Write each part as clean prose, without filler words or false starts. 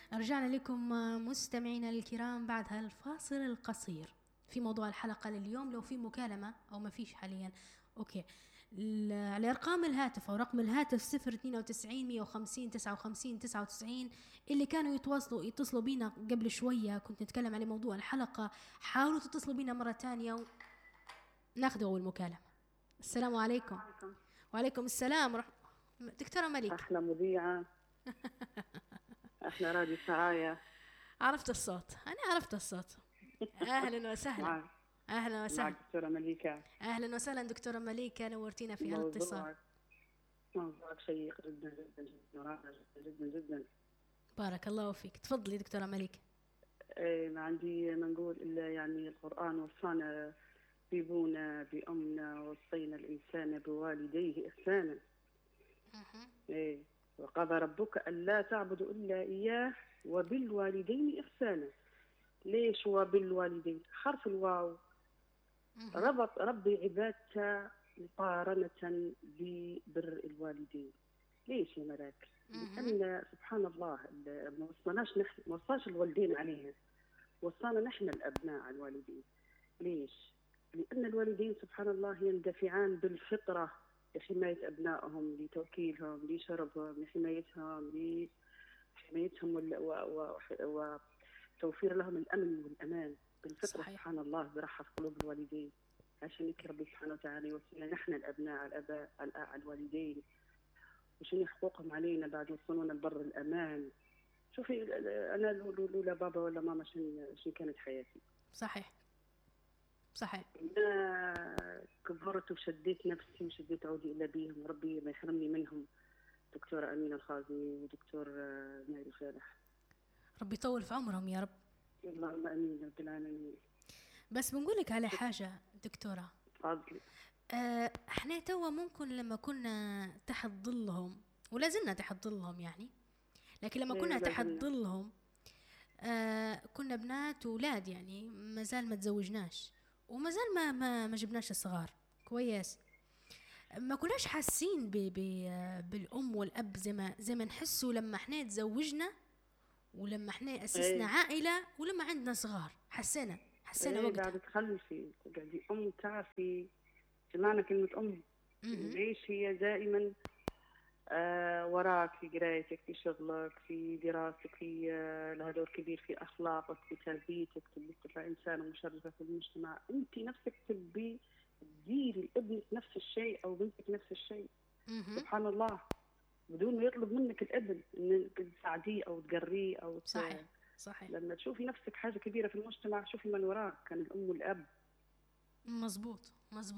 رجعنا لكم مستمعينا الكرام بعد هالفاصل القصير في موضوع الحلقة لليوم. لو في مكالمة أو ما فيش حاليا أوكي، على أرقام الهاتف أو رقم الهاتف 092 150 59 99 اللي كانوا يتصلوا بينا قبل شوية، كنت نتكلم على موضوع الحلقة. حاولوا تتصلوا بينا مرة تانية وناخذ أول مكالمة. السلام عليكم. وعليكم السلام دكتورة ملك. أحلى مذيعة. أحلى راديو سرايا. عرفت الصوت، أنا عرفت الصوت. أهلا وسهلا. أهلا وسهلا دكتورة مليكة. أهلا وسهلا دكتورة مليكة، نورتينا في هالاتصال. موضوعك شيق جدا جدا جدا جدا جدا. بارك الله فيك، تفضلي دكتورة مليكة. ما عندي ما نقول إلا يعني القرآن وصانا بيبونا بأمنا، وصينا الإنسان بوالديه إحسانا. وقضى ربك ألا تعبدوا إلا إياه وبالوالدين إحسانا. ليش وبالوالدين؟ حرف الواو ربط ربي عبادته مقارنة ببر الوالدين. ليش يا ملاك؟ لأن سبحان الله ما وصاش الوالدين عليها، وصانا نحن الأبناء على الوالدين. ليش؟ لأن الوالدين سبحان الله يندفعان بالفطرة لحماية أبنائهم، لتوكيلهم، لشربهم، لحمايتهم وتوفير لهم الأمن والأمان بالفطرة. صحيح. سبحان الله برحة في قلوب الوالدين، عشان ربي سبحانه وتعالى يوصينا نحن الأبناء على الآباء على الوالدين، وشنو حقوقهم علينا بعد يوصلونا البر الأمان. شوفي أنا لولا بابا ولا ماما شن كانت حياتي. صحيح صحيح. أنا كبرت وشديت نفسي وشديت عودي إلا بيهم، ربي ما يحرمني منهم. دكتورة أمينة الخازمي ودكتور نايل الفالح، ربي يطول في عمرهم يا رب. اللهم امين رب العالمين. بس بنقولك على حاجه دكتوره. تفضلي. احنا توا ممكن لما كنا تحت ظلهم، ولا زلنا تحت ظلهم يعني، لكن لما كنا تحت ظلهم كنا بنات وولاد يعني، ما زال ما تزوجناش وما زال ما جبناش الصغار كويس. ما كناش حاسين بالأم والأب زي ما نحسوا لما احنا تزوجنا، ولما احنا أسسنا عائلة، ولما عندنا صغار حسينا وقتها. قاعدة تخلفي تقعدي أم، تعرفي معنى كلمة أم. ليش هي دائما وراك في قرايتك، في شغلك، في دراستك، في لها دور كبير في أخلاقك، في تربيتك، تبي تطلع إنسانة مشرفة في المجتمع. أنت نفسك تبي تديري ابنك نفس الشيء أو بنتك نفس الشيء. سبحان الله، بدون ما يطلب منك الابن انك تساعديه او تقريه او صحيح. لما تشوفي نفسك حاجه كبيره في المجتمع، شوفي من وراك كان الام والاب. مزبوط.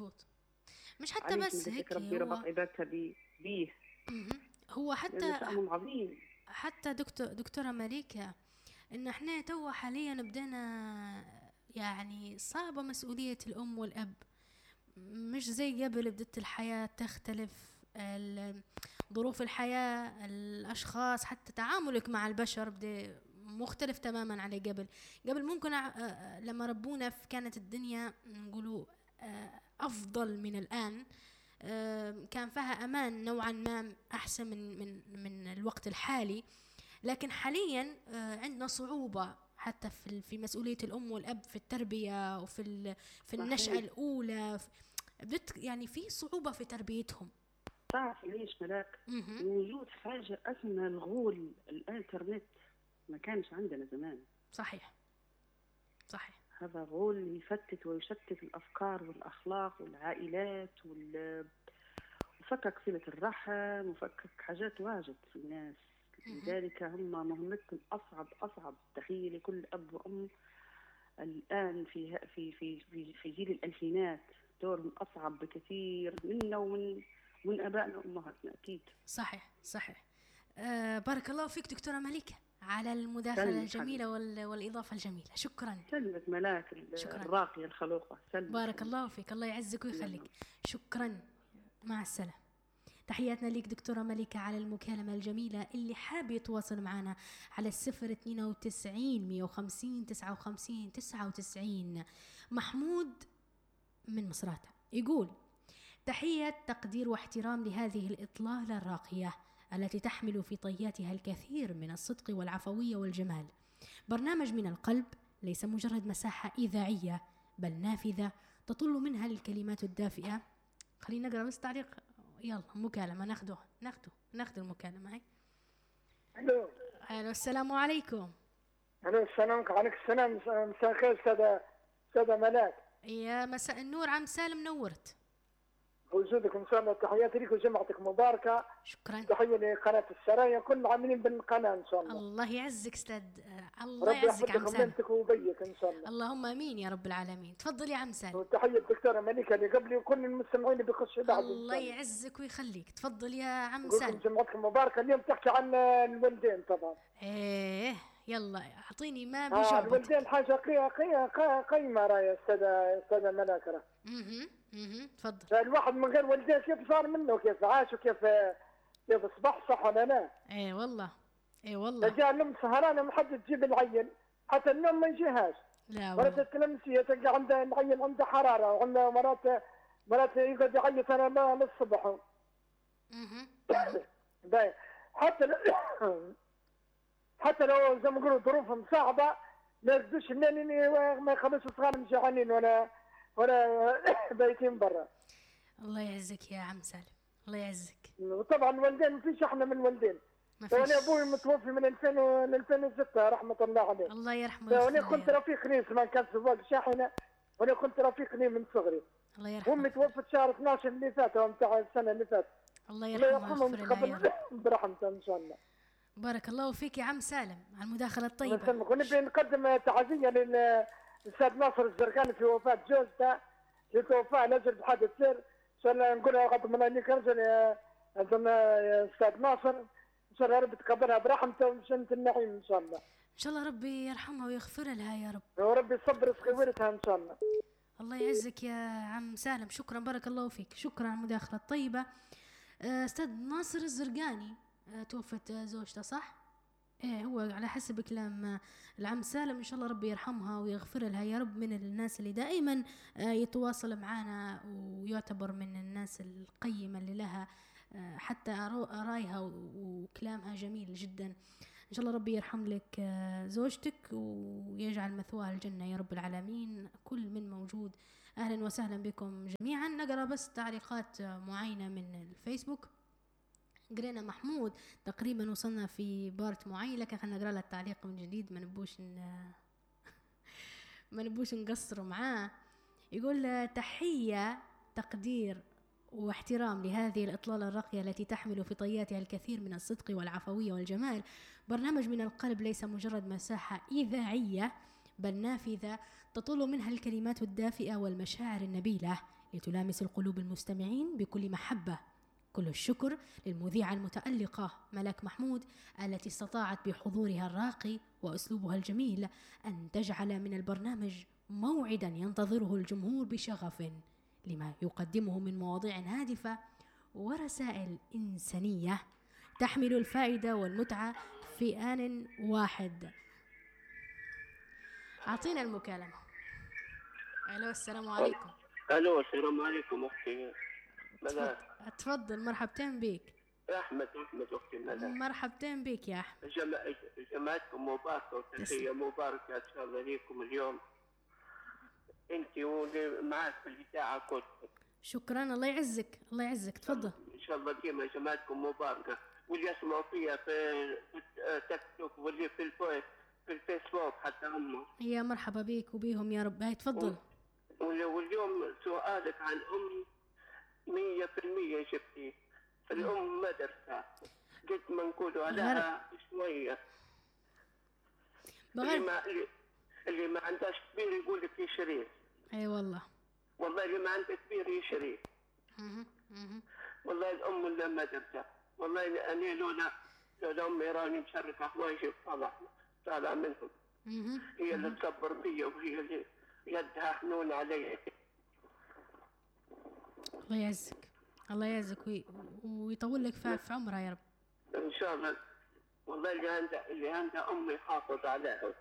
مش حتى بس هيك، ربي ربط عبادتها بيه. هو حتى عظيم. حتى دكتورة مليكة، ان احنا تو حاليا بدنا يعني صعبة مسؤولية الام والاب، مش زي قبل. بدت الحياة تختلف، ظروف الحياة، الأشخاص، حتى تعاملك مع البشر بده مختلف تماما على قبل ممكن لما ربونا كانت الدنيا نقولوا أفضل من الآن، كان فيها أمان نوعا ما أحسن من الوقت الحالي. لكن حاليا عندنا صعوبة حتى في مسؤولية الأم والأب، في التربية وفي النشأة الأولى، يعني في صعوبة في تربيتهم. تعرف ليش ملاك؟ وجود حاجة اسمها الغول، الانترنت ما كانش عندنا زمان. صحيح. هذا غول يفتت ويشتت الأفكار والأخلاق والعائلات وفكك صلة الرحم وفكك حاجات واجد في الناس. لذلك هم مهمتهم أصعب. تخيلي كل أب وأم الآن في جيل الألفينات دورهم أصعب بكثير منا ومن أبائنا وأمهاتنا أكيد. صحيح. بارك الله فيك دكتورة مليكة على المداخلة الجميلة والإضافة الجميلة. شكرا. سلمت ملاك الراقية الخلوقة. بارك الله فيك، الله يعزك ويخليك. شكرا، مع السلامة. تحياتنا ليك دكتورة مليكة على المكالمة الجميلة. اللي حاب يتواصل معنا على 092 150 59 99. محمود من مصراتة يقول: تحية تقدير واحترام لهذه الإطلالة الراقية التي تحمل في طياتها الكثير من الصدق والعفوية والجمال. برنامج من القلب ليس مجرد مساحة إذاعية، بل نافذة تطل منها الكلمات الدافئة. خلينا نقرأ بس تعليق. يلا مكالمة، ناخذ المكالمة هاي. الو السلام عليكم. الو السلام عليكم. السلام، مساء الخير استاذة ملاك. يا مساء النور عم سالم، نورت بوجودك ان شاء الله. تحياتي لك وجمعتك مباركه. شكرا. تحيه لقناه السرايا، كل عاملين بالقناه ان شاء الله. الله يعزك استاذ، الله ربي يعزك عم سالم. بنتك وبيك ان شاء الله. اللهم امين يا رب العالمين. تفضل يا عم سالم. وتحيه الدكتوره مليكه اللي قبلي وكل المستمعين اللي بيخشوا بعد. الله يعزك ويخليك. تفضل يا عم سالم. سالم. جمعتكم مباركه. اليوم تحكي عن الولدين طبعا. ايه يلا اعطيني ما بجاوبك. الولدين حاجه قيمه راي استاذه ملاك. تفضل. الواحد من غير والديه كيف صار منه، كيف عاش، وكيف صبح، صح ولا لا؟ ايه والله. جاء الام سهرانه ما حد تجيب العين، حتى النوم ما يجيهاش. لا مرات التلمسيه تلقى عندها العين عنده حراره، وعندها مرات يقعد يعيط انا للصبح. حتى لو زي ما يقولوا ظروفهم صعبه ما يقدرش ما يخلصوا صغار جعانين ولا بايتين برا. الله يعزك يا عم سالم، الله يعزك. وطبعا الوالدين ما فيش احنا من الوالدين. وانا ابوي متوفي من 2006 رحمه الله عليه. الله يرحمه. وانا كنت رفيق لي، ما كان سواق شاحنه، وانا كنت رفيق لي من صغري. الله يرحمه. امي توفت شهر 12 اللي فات، نتاع السنه اللي فاتت. الله يرحمه ويغفر برحمته ان شاء الله. بارك الله فيك يا عم سالم على المداخله الطيبه. ونبي نقدم تعزيه للاستاذ ناصر الزرقاني في وفاه جوزته اللي توفى نزل بحادث سير. ان شاء الله نقولها غض من عينيك رجل يا استاذ ناصر، ان شاء الله ربي تقبلها برحمته وجنة النعيم ان شاء الله. ان شاء الله ربي يرحمها ويغفر لها يا رب. وربي يصبر صغيرتها ان شاء الله. الله يعزك يا عم سالم، شكرا بارك الله فيك، شكرا على المداخله الطيبه. استاذ ناصر الزرقاني توفت زوجته صح؟ ايه هو على حسب كلام العم سالم. ان شاء الله ربي يرحمها ويغفر لها يا رب. من الناس اللي دائما يتواصل معنا ويعتبر من الناس القيمة اللي لها حتى آرائها وكلامها جميل جدا. ان شاء الله ربي يرحم لك زوجتك ويجعل مثواها الجنة يا رب العالمين. كل من موجود اهلا وسهلا بكم جميعا. نقرأ بس تعليقات معينة من الفيسبوك. قرينا محمود تقريبا وصلنا في بارت معين، لكن خلينا نقرا له التعليق من جديد، ما نبوش نقصر معاه. يقول تحية تقدير واحترام لهذه الإطلالة الراقية التي تحمل في طياتها الكثير من الصدق والعفوية والجمال. برنامج من القلب ليس مجرد مساحة إذاعية، بل نافذة تطل منها الكلمات الدافئة والمشاعر النبيلة لتلامس القلوب المستمعين بكل محبة. كل الشكر للمذيعة المتألقة ملك محمود التي استطاعت بحضورها الراقي وأسلوبها الجميل أن تجعل من البرنامج موعدا ينتظره الجمهور بشغف لما يقدمه من مواضيع هادفة ورسائل إنسانية تحمل الفائدة والمتعة في آن واحد. أعطينا المكالمة. ألو السلام عليكم. ألو السلام عليكم أختي ملاك. تفضل مرحبتين بك. أحمد أختي ملاك. مرحبتين بك يا أحمد. جماعتكم مباركة وتحية مباركة إن شاء الله ليكم اليوم أنت واللي معك في الإذاعة كلكم. شكرا الله يعزك الله يعزك. تفضل. إن شاء الله ديما جماعتكم مباركة واللي يسمعوا فيها في تيك توك واللي في الفيسبوك حتى هم. يا مرحبا بك وبيهم يا رب. هاي تفضل. واليوم سؤالك عن أمي 100% جبتي. الأم مدرسة قد ما نقولوا عليها شوية. اللي ما عندهاش كبير يقول لك يشريه. اي والله اللي ما عنده كبير يشريه. والله الأم ولا مدرسة. والله أنا لولا أمي راني مشركة حوايجي طالع منهم. هي اللي تصبر بي وهي اللي يدها حنون علي. الله يعزك الله يعزك ويطول لك في عمرها يا رب ان شاء الله. والله اللي عندها امي حافظ عليها.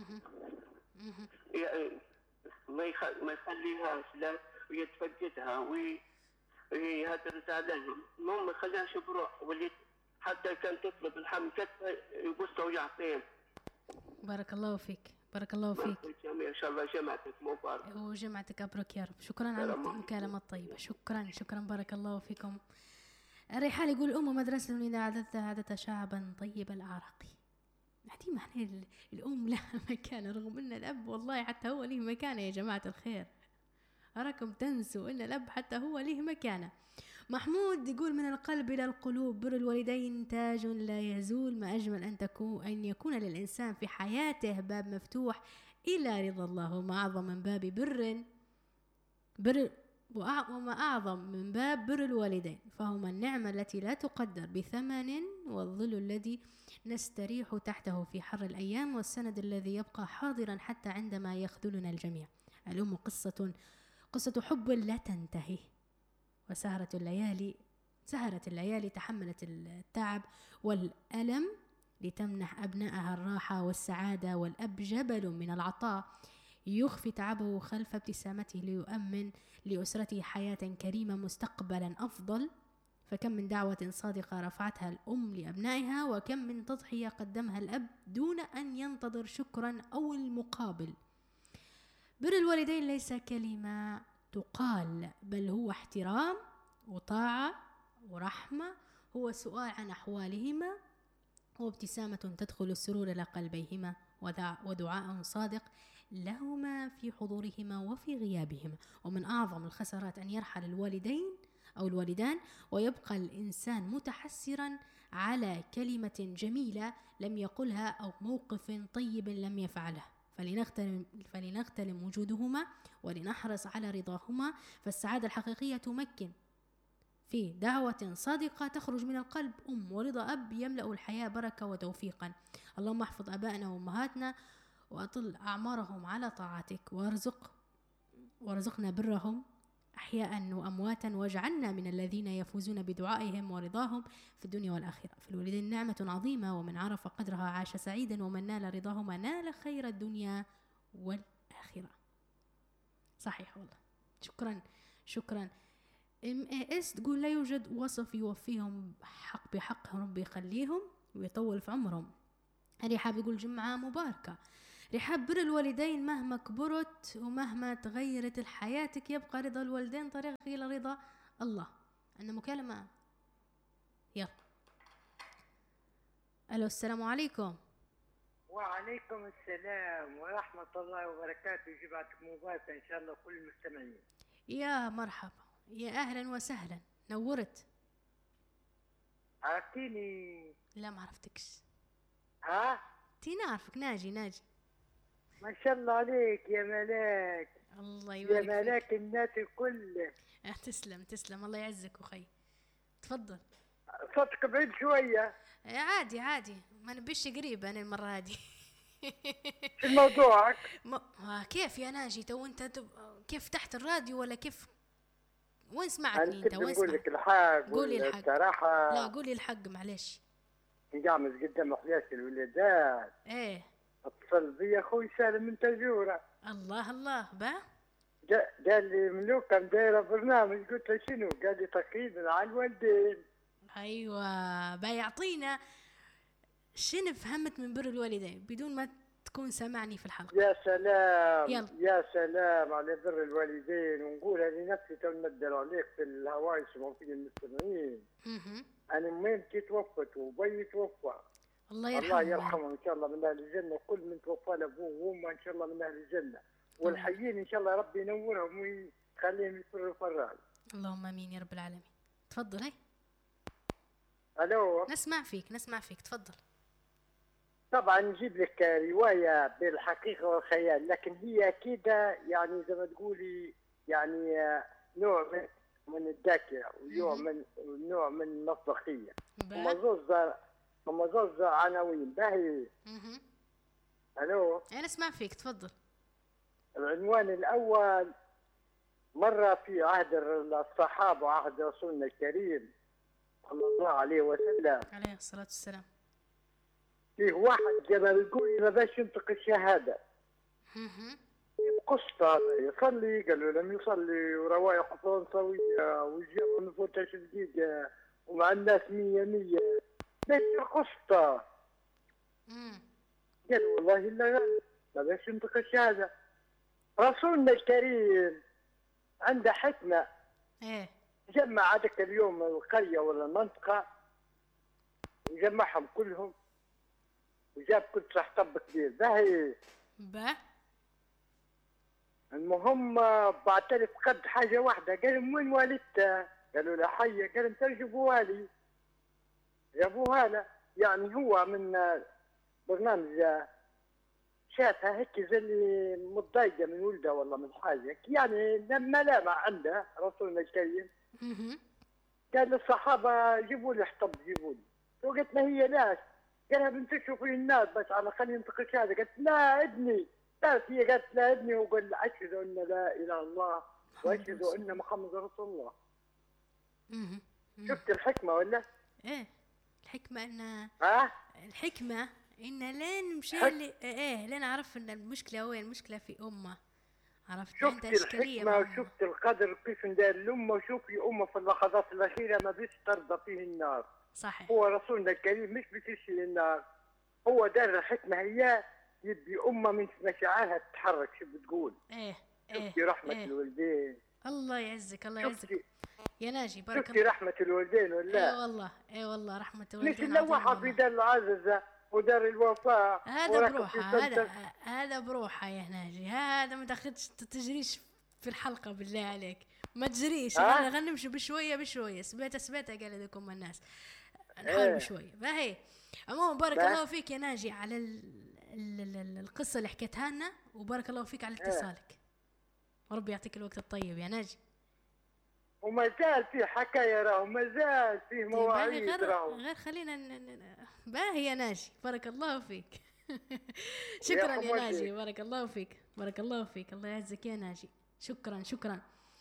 ما يخليهاش لا ويتفقدها ويهدرس عليهم. المهم ما يخليهاش بروح واللي حتى كان تطلب اللحم كتة يقصه ويعطين. بارك الله فيك، بارك الله فيك. إن شاء الله جمعتك مبارك. وجمعتك أبرك يا رب. شكرا على المكالمة الطيبة، شكرا شكرا، بارك الله فيكم. الريحان يقول الأم مدرسة إذا عادتها شعبا طيب الأعراق. ديما احنا الأم لها مكانة، رغم أن الأب والله حتى هو له مكانة يا جماعة الخير. أراكم تنسوا أن الأب حتى هو له مكانة. محمود يقول من القلب إلى القلوب، بر الوالدين تاج لا يزول، ما أجمل أن يكون للإنسان في حياته باب مفتوح إلى رضا الله، وما أعظم من باب وما أعظم من باب بر الوالدين، فهما النعمة التي لا تقدر بثمن، والظل الذي نستريح تحته في حر الأيام، والسند الذي يبقى حاضرا حتى عندما يخذلنا الجميع. الأم قصة حب لا تنتهي، وسهرت الليالي تحملت التعب والألم لتمنح أبنائها الراحة والسعادة، والأب جبل من العطاء يخفي تعبه خلف ابتسامته ليؤمن لأسرته حياة كريمة مستقبلا أفضل. فكم من دعوة صادقة رفعتها الأم لأبنائها، وكم من تضحية قدمها الأب دون أن ينتظر شكرا أو المقابل. بر الوالدين ليس كلمة تقال، بل هو احترام وطاعة ورحمة، هو سؤال عن أحوالهما، وابتسامة تدخل السرور إلى قلبيهما، ودعاء صادق لهما في حضورهما وفي غيابهما. ومن أعظم الخسارات أن يرحل الوالدين أو الوالدان ويبقى الإنسان متحسرا على كلمة جميلة لم يقلها أو موقف طيب لم يفعله. فلنغتنم وجودهما ولنحرص على رضاهما، فالسعادة الحقيقية تمكن في دعوة صادقة تخرج من القلب ورضا أب يملأ الحياة بركة وتوفيقا. اللهم احفظ أبائنا وأمهاتنا وأطل أعمارهم على طاعتك، وارزقنا برهم أحياء وأمواتا، واجعلنا من الذين يفوزون بدعائهم ورضاهم في الدنيا والآخرة. في الوالدين نعمة عظيمة، ومن عرف قدرها عاش سعيدا، ومن نال رضاهما نال خير الدنيا والآخرة. صحيح والله. شكرا. MAS تقول لا يوجد وصف يوفيهم بحقهم، ربي يخليهم ويطول في عمرهم. رحاب يقول جمعة مباركة. رحاب بر الوالدين مهما كبرت ومهما تغيرت حياتك يبقى رضا الوالدين طريق إلى رضا الله. عندنا مكالمة، يلا. ألو، السلام عليكم. وعليكم السلام ورحمة الله وبركاته. جمعتك مباركة إن شاء الله كل المستمعين. يا مرحبا، يا أهلا وسهلا، نورت. عرفتيني؟ لا ما عرفتكش. ها؟ تينا عارفك، ناجي. ما شاء الله عليك يا ملاك. الله يبارك يا ملاك فيك. الناس الكل. تسلم الله يعزك أخي. تفضل. صوتك بعيد شوية. عادي، ما نبيش قريب أنا المرة هذه. شو موضوعك؟ كيف يا ناجي؟ تو أنت كيف تحت الراديو ولا كيف؟ وين سمعتني أنت؟ وين نقول لك الحق؟ قولي الحق الصراحة. لا قولي الحق معلش. نقامز قدام أحداث الولادات. إيه. اتصل بي أخوي سالم من تجورة. الله با. قال لي ملوكة دايرة برنامج، قلت له شنو؟ قال لي تقييد على الوالدين. أيوة، بيعطينا شنو فهمت من بر الوالدين بدون ما تكون سمعني في الحلقة. يا سلام. يلا. يا سلام على بر الوالدين. ونقولها لنفسي تو نمدر عليك في الهواء يسمعوا فيه المستمعين. أنا أمي توفت وبي توفى. الله يرحمه إن شاء الله من أهل الجنة، وكل من توفى لأبوه وأمه إن شاء الله من أهل الجنة، والحيين إن شاء الله ربي ينورهم ويخليهم يفروا فرال. اللهم آمين يا رب العالمين. تفضل. هاي. ألو. نسمع فيك تفضل. طبعا نجيب لك رواية بالحقيقة والخيال، لكن هي أكيد يعني زي ما تقولي يعني نوع من الذاكرة ونوع من المصداقية. هم زوز عناوين باهي. ألو. أنا أسمع فيك تفضل. العنوان الأول: مرة في عهد الصحابة وعهد رسولنا الكريم صلى الله عليه وسلم عليه الصلاة والسلام، فيه واحد جبل يقول ما باش ينطق الشهادة. قصة هذا يصلي، قالوا لم يصلي، وروايح فرنسوية وجاء من 14 دقيقة ومع الناس 100 بنت قسطة. قال والله لا ما باش ينطقش هذا. رسولنا الكريم عنده حكمة. جمع هذاك اليوم القرية ولا المنطقة وجمعهم كلهم وجاب كل طب كبير باهي. المهم بعترف قد حاجة واحدة. قال وين والدته؟ قالوا له حية. قال انت جابوها لي. جابوها له يعني هو من برنامج شافها هيك زي اللي متضايقة من ولده والله من حاجة يعني لما لا ما عنده رسولنا الكريم. قال للصحابة جيبوا لي حطب جيبوا لي. وقلت له هي لاش؟ قالها بنتشوا في الناس بس على خلي ينطقش هذا. قالت لا ابني. قالت هي قالت لا ابني وقال أشهد أن لا إله إلا الله وأشهد أن محمد رسول الله. شفت الحكمة ولا؟ إيه الحكمة إن الحكمة إن لين مشي لين عرف إن المشكلة وين المشكلة في أمه. عرفت شفت الحكمة وشفت القدر كيف ندار الأمة. وشوفي أمه في اللحظات الأخيرة ما بيش ترضى فيه النار. صحيح. هو رسولنا الكريم مش بتشي النار. هو دار الحكمة هي يبي أمة من مشاعرها تتحرك. شو بتقول؟ شفتي رحمة الوالدين. الله يعزك الله يعزك يا ناجي بارك الله. شفتي رحمة الوالدين ولا؟ اي والله رحمة الوالدين. مش اللوحة في دار العززة ودار الوفاء. هذا بروحه هذا بروحه يا ناجي. هذا ما دخلتش تجريش في الحلقة بالله عليك ما تجريش. خلينا نمشي بشوية بشوية. سبيتها قال لكم الناس نحاول بشوية. باهي عموما بارك الله فيك يا ناجي على القصة اللي حكيتها لنا وبارك الله فيك على اتصالك. وربي يعطيك الوقت الطيب يا ناجي. وما زال في حكاية راهو ما زال فيه مواعيد راهو. غير خلينا باهي يا ناجي بارك الله فيك. شكرا يا ناجي بارك الله فيك بارك الله فيك. الله يعزك يا ناجي. شكرا.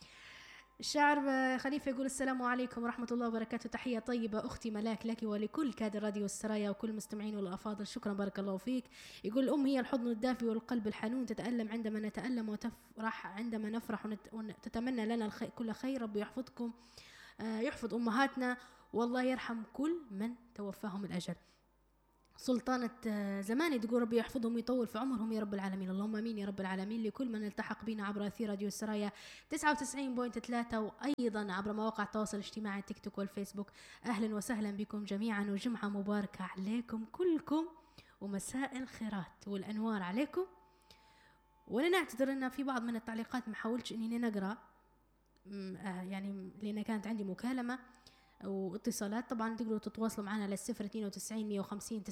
الشاعر خليفة يقول السلام عليكم ورحمة الله وبركاته. تحية طيبة أختي ملاك لك ولكل كادر راديو السرايا وكل المستمعين والأفاضل. شكرا بارك الله فيك. يقول الأم هي الحضن الدافي والقلب الحنون. تتألم عندما نتألم وتفرح عندما نفرح وتتمنى لنا كل خير. رب يحفظكم يحفظ أمهاتنا والله يرحم كل من توفاهم الأجل. سلطانة زماني تقول ربي يحفظهم ويطول في عمرهم يا رب العالمين. اللهم امين يا رب العالمين. لكل من التحق بنا عبر اثير راديو السرايا 99.3 وايضا عبر مواقع التواصل الاجتماعي تيك توك والفيسبوك. اهلا وسهلا بكم جميعا وجمعة مباركة عليكم كلكم ومساء الخيرات والانوار عليكم. وانا نعتذر ان في بعض من التعليقات ما حاولتش اني نقرا يعني لان كانت عندي مكالمة واتصالات. طبعا تقدروا تتواصلوا معنا على 092 150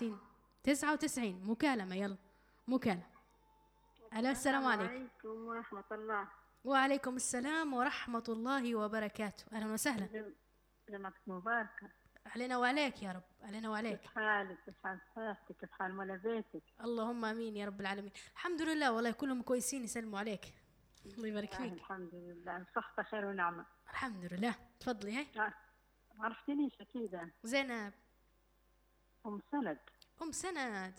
99 مكالمة. يلا مكالمة. الو السلام عليكم ورحمة الله. وعليكم السلام ورحمة الله وبركاته. أهلا وسهلا. جمعتك مباركة علينا وعليك يا رب. علينا وعليك. كيف حالك كيف حال صحتك كيف حال مال بيتك؟ اللهم امين يا رب العالمين. الحمد لله والله كلهم كويسين يسلموا عليك. الله يبارك فيك. الحمد لله صحة خير ونعمة. الحمد لله. تفضلي. هاي عرفتنيش أكيد. زينب أم سند. أم سند.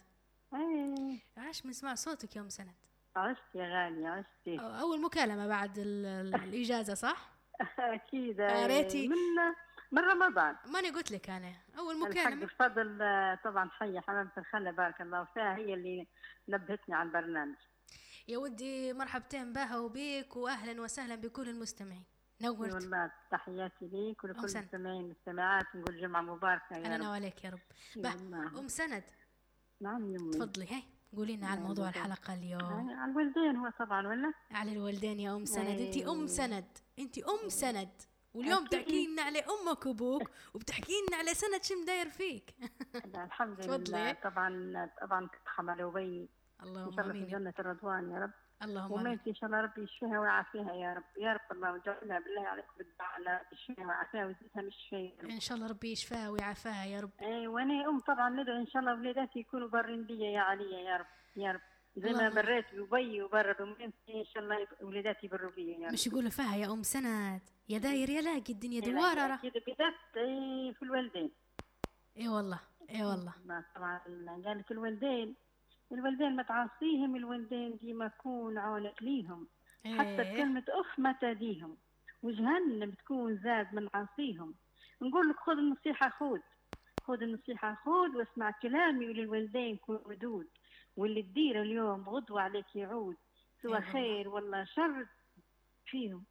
عاش من سمع صوتك يا أم سند. عشت يا غالية عشتي. أول مكالمة بعد الإجازة صح؟ أكيد. ريتي من رمضان. ماني قلت لك أنا أول مكالمة. بفضل طبعا حية حمامة الخلة بارك الله فيها هي اللي نبهتني على البرنامج. يا ودي مرحبتين بها وبيك وأهلا وسهلا بكل المستمعين. نورت والله. تحياتي ليك ولكل المستمعين والمستمعات. نقول جمعة مباركة يا رب. أنا وعليك يا رب. أم سند. نعم يمي. تفضلي. هاي قولي لنا على موضوع الحلقة اليوم. على الوالدين هو طبعا ولا؟ على الوالدين يا أم سند. أنت أم سند. أنت أم سند. واليوم تحكي لنا على أمك وأبوك وبتحكي لنا على سند شو مداير فيك. الحمد لله. طبعا تتحمل وبي. اللهم امين. في جنة الرضوان يا رب. اللهم امين. ان شاء الله ربي يشفيها ويعافيها يا رب يا رب. الله وجعلنا بالله عليك بالدعاء لا يشفيها ويعافيها ويزيدها مش شيء. ان شاء الله ربي يشفيها ويعافيها يا رب. وانا طبعا ندعو ان شاء الله ولاداتي يكونوا برين بي يا عليا يا رب يا رب. زي ما بريت بأبي وبر بأمي ان شاء الله ولاداتي يبروا بي يا رب. مش يقولوا فيها يا ام سند يا داير يا لاقي الدنيا دواره. كده بدات في الوالدين. اي والله. طبعا قال لك الوالدين ما تعصيهم. الوالدين ديما كون عونك ليهم. حتى كلمة أف ما تديهم وجهنم تكون زاد من عصيهم. نقول لك خذ النصيحة خذ خذ النصيحة خذ واسمع كلامي، وللوالدين كن ودود، واللي تديره اليوم غدوة عليك يعود، سوى خير ولا شر فيهم.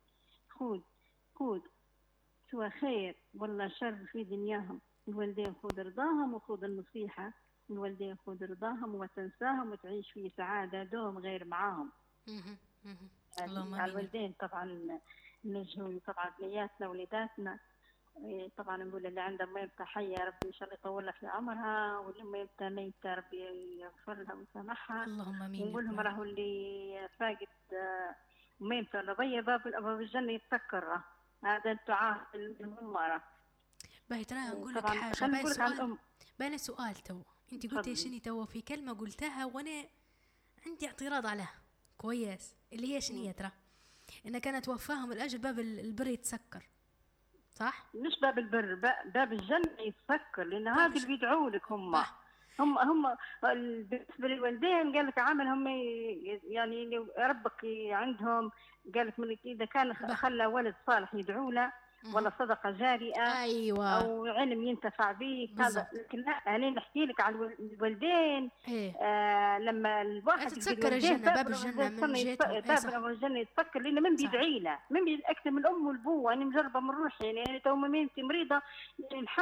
خذ سوى خير ولا شر في دنياهم. الوالدين خذ رضاهم وخذ النصيحة، الوالدين خذ رضاهم وتنساهم وتعيش في سعادة دوم غير معاهم. الوالدين طبعا نجهوا طبعا بنياتنا وليداتنا. طبعا نقول اللي عندها ميتة حية ربي إن شاء الله يطول لها في عمرها، واللي ميتة ميتة ربي يغفر لها ويسامحها. اللهم امين. ونقول لهم راهو اللي فاقد ميتة ربي باب الجنة يتسكر. هذا الدعاء الممارة. باهي ترى نقول لك حاجة. باهي سؤال تو انت قلتي شني تو في كلمة قلتها وانا عندي اعتراض عليها كويس، اللي هي شنية ترى إن كانت وفاهم الأجل باب البر يتسكر، صح؟ مش باب البر، باب الجنة يتسكر، لأن هذا اللي بيدعوا لك هم بالنسبة للوالدين قال لك عمل هم يعني ربك عندهم، قال لك من إذا كان خلى ولد صالح يدعو له ولا صدقة جارية. أيوة. أو علم ينتفع به هذا. لكن لا أنا نحكي لك على الوالدين. لما الواحد تتسكر الجنة، باب الجنة من جهتهم. باب الجنة يتسكر لأنه من بيدعي له، من أكثر من الأم والبوة. أنا مجربة من روحي يعني تو مامتي مريضة يعني الحق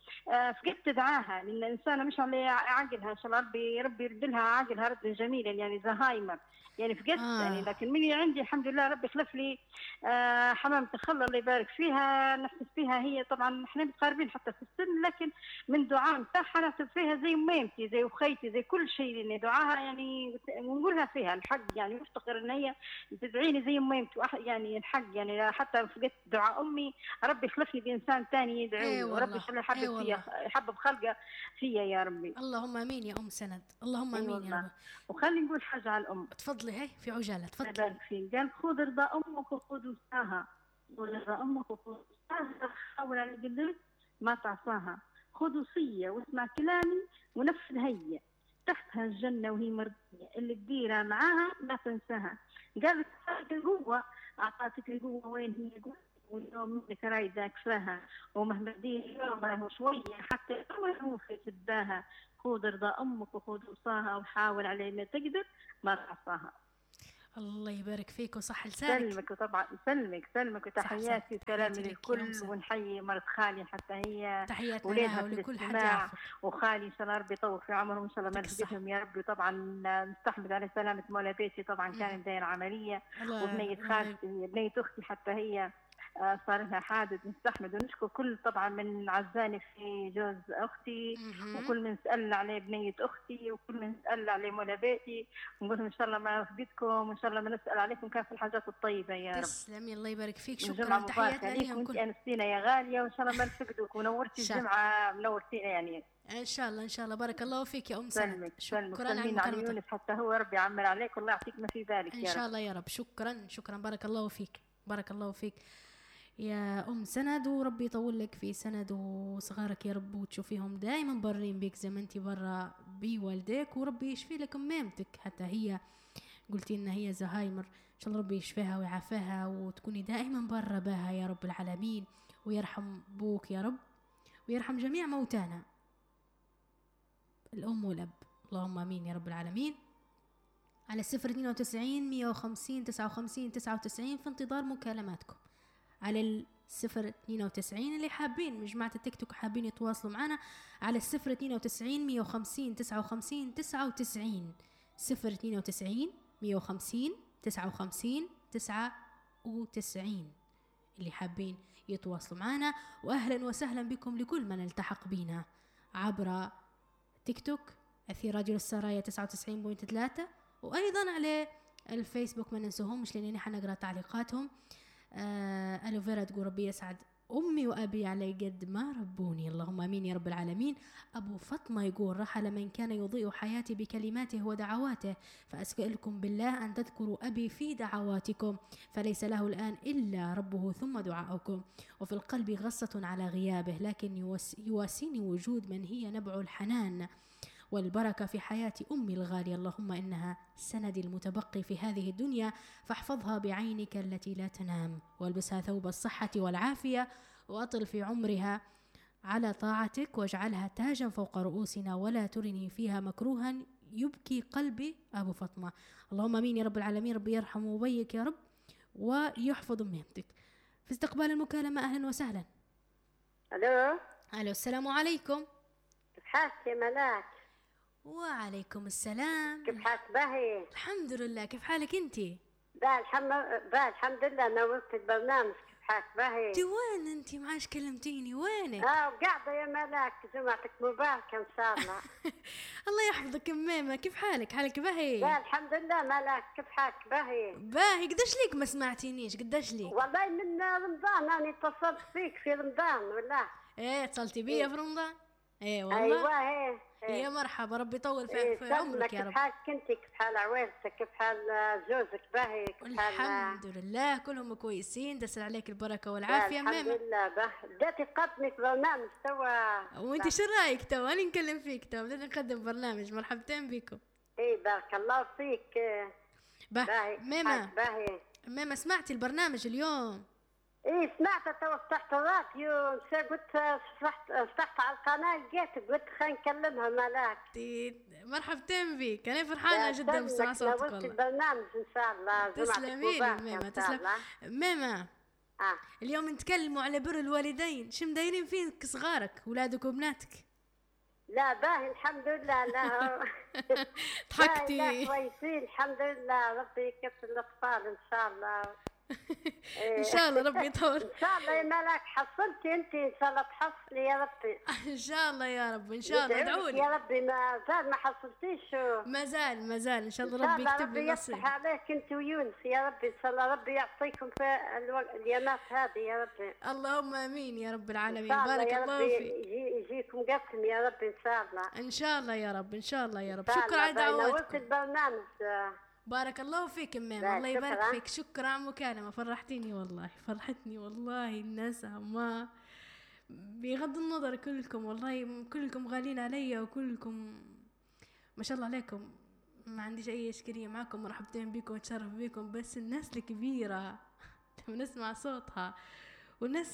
فقدت دعاها، لأن الإنسانة مش على عقلها إن شاء الله ربي يرد لها عقلها ردا جميلا يعني زهايمر يعني فقدت يعني. لكن مني عندي الحمد لله ربي خلف لي حمامة الخل الله يبارك فيها، نحسب فيها هي طبعا احنا متقاربين حتى في السن، لكن من دعاء متاعها نحسب فيها زي مامتي زي اخيتي زي كل شيء، لان دعاها يعني ونقولها فيها الحق يعني مفتقر ان هي تدعيني زي مامتي يعني الحق يعني. حتى فقدت دعاء امي ربي يخلف لي بانسان ثاني يدعي وربي يخلي يحبب فيها يحبب خلقه فيا يا ربي. اللهم امين يا ام سند، اللهم امين يا رب. وخلي نقول حاجه على الام. تفضلي هي في عجاله تفضلي. قال خذ رضا امك وخذ وساها، خذ امك وخذ وساها، حاول على قدرك ما تعصاها، خذ وصيه واسمع كلامي ونفذ هي، تحتها الجنه وهي مرضيه، اللي تديرها معاها لا تنساها. قال لك القوه اعطتك القوه وين هي قوه، واليوم منك رايده كفاها، ومهما تدير اليوم راهو شويه حتى هو في تباها. خذ رضا امك وخذ وصاها وحاول على ما تقدر ما تعصاها. الله يبارك فيك وصح لسانك. سلمك وطبعا سلمك وتحياتي وسلامي للكل، ونحيي مرت خالي حتى هي تحياتنا لها ولكل حد يعرفك، وخالي ان شاء الله ربي يطول في عمرهم ان شاء الله ما نفقدهم يا ربي. طبعا نستحمد على سلامه مولا بيتي طبعا كانت دايره عمليه، وبنيه خالتي بنيه اختي حتى هي صار لها حادث. نستحمد ونشكر كل طبعا من عزاني في جوز اختي، وكل من سالنا عليه بنيه اختي، وكل من سالنا عليه مولا بيتي، ونقول ان شاء الله ما نفقدكم وان شاء الله ما نسال عليكم كان في الحاجات الطيبه يا رب. تسلمي الله يبارك فيك. شكرا تحياتنا ليهم كل انستينا يا غاليه، وان شاء الله ما نفقدوك، ونورتي الجمعه منورتينا يعني ان شاء الله. ان شاء الله بارك الله فيك يا ام سلمى. شكرا على يونس حتى هو ربي يعمر عليك والله يعطيك ما في بالك يا رب ان شاء الله يا رب. شكرا بارك الله فيك، بارك الله فيك يا أم سند، وربي يطول لك في سند وصغارك يا رب، وتشوفيهم دائما برين بيك زي ما انتي برا بوالديك، وربي يشفي لك مامتك حتى هي قلتي إن هي زهايمر، إن شاء الله ربي يشفيها ويعافيها وتكوني دائما برا بها يا رب العالمين، ويرحم بوك يا رب، ويرحم جميع موتانا الأم والأب، اللهم آمين يا رب العالمين. على 092 150 59 99 في انتظار مكالماتكم على 092 اللي حابين مجموعة التيك توك حابين يتواصلوا معنا على 092 150 59 99 092 150 59 99 اللي حابين يتواصلوا معنا. وأهلا وسهلا بكم لكل من التحق بنا عبر تيك توك أثير راديو السرايا 99.3، وأيضا على الفيسبوك ما ننسوهمش لأنني حنقرأ تعليقاتهم. ألوفيرا تقول ربي يسعد أمي وأبي على قد ما ربوني، اللهم آمين يا رب العالمين. أبو فاطمة يقول رحل من كان يضيء حياتي بكلماته ودعواته، فأسألكم بالله أن تذكروا أبي في دعواتكم، فليس له الآن إلا ربه ثم دعاؤكم، وفي القلب غصة على غيابه، لكن يواسيني وجود من هي نبع الحنان والبركة في حياة أمي الغالية، اللهم إنها سندي المتبقي في هذه الدنيا، فاحفظها بعينك التي لا تنام، والبسها ثوب الصحة والعافية، وأطل في عمرها على طاعتك واجعلها تاجا فوق رؤوسنا ولا ترني فيها مكروها يبكي قلبي أبو فاطمة. اللهم امين يا رب العالمين. ربي يرحم ويبيك يا رب ويحفظ مهمتك. في استقبال المكالمة أهلا وسهلا. الو السلام عليكم. كيف حالك يا ملاك؟ وعليكم السلام. كيف حالك باهي؟ الحمد لله. كيف حالك انتي؟ الحمد لله. نورت البرنامج. كيف حالك باهي؟ انتي وين انتي؟ معاش كلمتيني وينك؟ قاعدة يا ملاك. جمعتك مباركة ان شاء الله. الله يحفظك ماما. كيف حالك؟ حالك باهي؟ لا الحمد لله. ملاك كيف حالك باهي؟ باهي. قداش ليك ما سمعتينيش؟ قداش ليك؟ والله من رمضان انا اتصلت فيك في رمضان والله. ايه اتصلتي بيا في رمضان؟ ايه والله. ايوه يا مرحبا. ربي يطول في عمرك يا رب. كيف حالك انت؟ كيف حال عويلتك؟ كيف حال جوزك باهي؟ الحمد لله كلهم كويسين. تسأل عليك البركة والعافية ماما. الحمد لله. بدأتي تقدمي برنامج توا. وانت شو رايك توا؟ انا نكلم فيك توا بدنا نقدم برنامج. مرحبتين بكم. ايه بارك الله فيك. باهي ماما سمعتي البرنامج اليوم؟ ايه سمعت توا. فتحت الراديو قلت فتحت على القناة لقيتك قلت خلينا نكلمها ملاك. مرحبتين بك. انا فرحانة جدا بسمع صوتك والله. البرنامج ان شاء الله. تسلمي لي ماما. تسلم ماما. اليوم نتكلموا على بر الوالدين. شو مدايرين فيك صغارك ولادك وبناتك؟ لا باهي الحمد لله. لا ضحكتي. لا كويسين الحمد لله. ربي يكثر الاطفال ان شاء الله. ان شاء الله ربي يطول. ان شاء الله يا ملاك. حصلتي انت ان شاء الله تحصلي يا ربي. ان شاء الله يا رب. ان شاء الله ادعوا لي يا ربي. ما زال ما حصلتيش. ما زال ان شاء الله ربي يكتب لي نصيب. ربي يفتح عليك انت ويونس يا ربي ان شاء الله. ربي يعطيكم في اليامات هذه يا ربي. اللهم امين يا رب العالمين. بارك الله فيك. يجيكم قسم يا ربي ان شاء الله. ان شاء الله يا رب. ان شاء الله يا رب. شكرا على دعواتكم. البرنامج. بارك الله فيك ماما. الله يبارك فيك. شكرا على المكالمة. فرحتيني والله. فرحتني والله. الناس ما بغض النظر كلكم والله كلكم غالين علي وكلكم ما شاء الله عليكم. ما عنديش اي اشكالية معكم. مرحبتين بكم وتشرف بكم. بس الناس الكبيرة نسمع صوتها والناس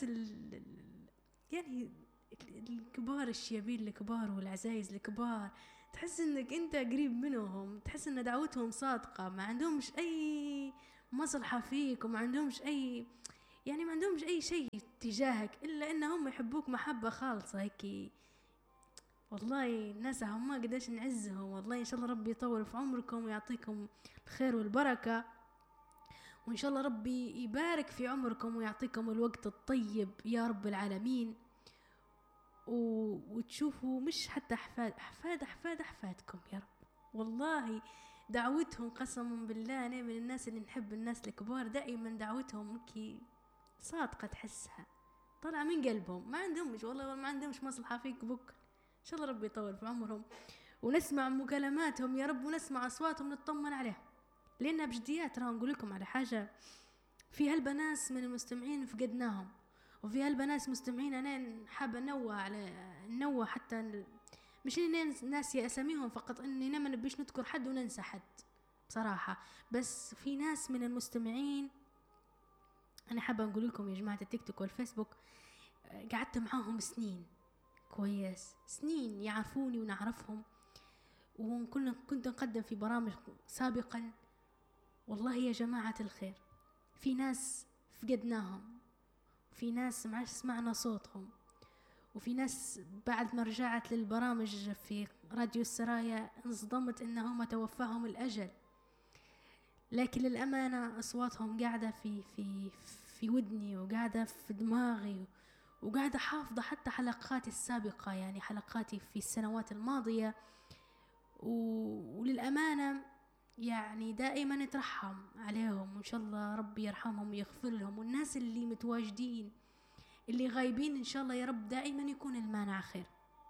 يعني الكبار الشيابين الكبار والعزايز الكبار تحس انك انت قريب منهم. تحس ان دعوتهم صادقة. ما عندهمش اي مصلحة فيك وما عندهمش اي يعني ما عندهمش اي شيء تجاهك الا انهم يحبوك محبة خالصة هيك. والله الناس هم قداش نعزهم والله. ان شاء الله ربي يطول في عمركم ويعطيكم الخير والبركة. وان شاء الله ربي يبارك في عمركم ويعطيكم الوقت الطيب يا رب العالمين. وتشوفوا مش حتى أحفادكم يا رب. والله دعوتهم قسما بالله أنا من الناس اللي نحب الناس الكبار. دائما دعوتهم كي صادقة. تحسها طلع من قلبهم. ما عندهمش والله ما عندهمش مصلحة فيك بكرة. إن شاء الله ربي يطول في عمرهم ونسمع مكالماتهم يا رب ونسمع أصواتهم نطمن عليهم. لأنها بجديات. راح نقول لكم على حاجة. في هالبناس من المستمعين فقدناهم وفي هالبنات مستمعين. أنا حابة نوع حتى مش إني ناسي أساميهم فقط إني ما نبيش نذكر حد وننسى حد بصراحة. بس في ناس من المستمعين أنا حابة نقول لكم يا جماعة التيك توك والفيسبوك قعدت معاهم سنين كويس. سنين يعرفوني ونعرفهم وكنت نقدم في برامج سابقا. والله يا جماعة الخير في ناس فقدناهم. في ناس ما سمعنا صوتهم. وفي ناس بعد ما رجعت للبرامج في راديو السرايا انصدمت انهم توفاهم الاجل. لكن للامانه اصواتهم قاعده في ودني وقاعده في دماغي وقاعده حافظه حتى حلقاتي السابقه يعني حلقاتي في السنوات الماضيه. وللامانه يعني دائما نترحم عليهم وإن شاء الله ربي يرحمهم ويغفر لهم. والناس اللي متواجدين اللي غايبين إن شاء الله يا رب دائما يكون المانع خير.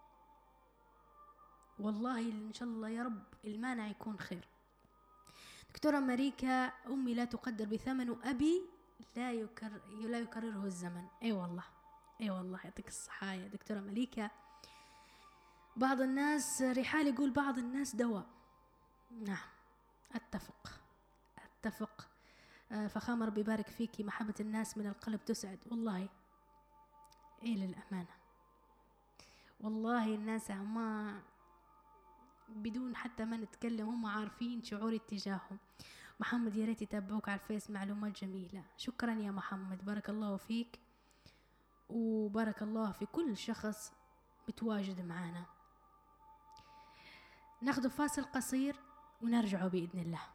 والله إن شاء الله يا رب المانع يكون خير. دكتورة ماريكا أمي لا تقدر بثمن وأبي لا يكرره الزمن. أي والله يعطيك الصحة يا دكتورة ماريكا. بعض الناس رحال يقول بعض الناس دواء. نعم أتفق. فخامة ربي يبارك فيكي. محبة الناس من القلب تسعد والله. إيه للأمانة والله الناس ما بدون حتى ما نتكلم هم عارفين شعوري اتجاههم. محمد يا ريت يتابعوك على الفيس، معلومات جميلة. شكرا يا محمد، بارك الله فيك وبارك الله في كل شخص متواجد معنا. ناخذ فاصل قصير ونرجع بإذن الله.